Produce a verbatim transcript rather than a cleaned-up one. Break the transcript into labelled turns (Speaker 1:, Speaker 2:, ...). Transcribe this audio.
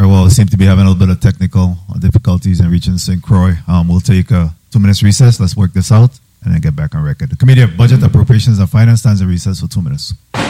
Speaker 1: well, we seem to be having a little bit of technical difficulties in reaching Saint Croix. Um, we'll take a two minutes recess. Let's work this out and then get back on record. The Committee of Budget, Appropriations, and Finance stands in recess for two minutes.